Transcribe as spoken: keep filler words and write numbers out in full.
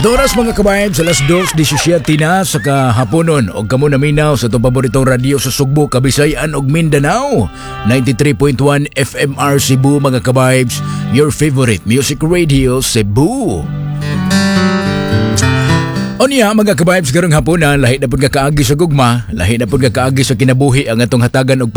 At oras mga kabayb sa alas dos disyesiyete na sa kahaponon og kamo naminaw sa itong paboritong radio sa Sugbo, Kabisayan ug Mindanao. ninety-three point one F M R Cebu mga kabaybs, your favorite music radio Cebu. O niya mga kabaybs, karong haponan lahi na pud ka kaagi sa gugma, lahi na pud ka kaagi sa kinabuhi ang atong hatagan og